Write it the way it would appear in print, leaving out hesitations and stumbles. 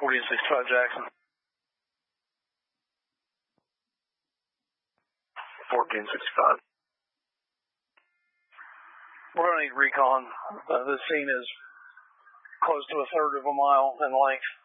1465 Jackson. 1465. We're going to need recon. This scene is close to a third of a mile in length.